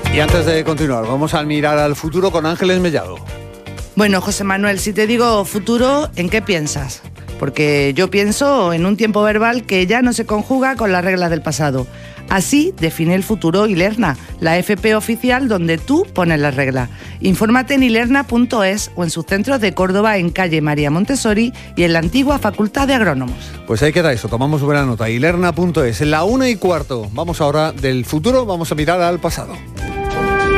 Y antes de continuar, vamos a mirar al futuro con Ángeles Mellado. Bueno, José Manuel, si te digo futuro, ¿en qué piensas? Porque yo pienso en un tiempo verbal que ya no se conjuga con las reglas del pasado. Así define el futuro Ilerna, la FP oficial donde tú pones las reglas. Infórmate en ilerna.es o en sus centros de Córdoba en calle María Montessori y en la antigua Facultad de Agrónomos. Pues ahí queda eso, tomamos buena nota. Ilerna.es, en la 1:15. Vamos ahora del futuro, vamos a mirar al pasado.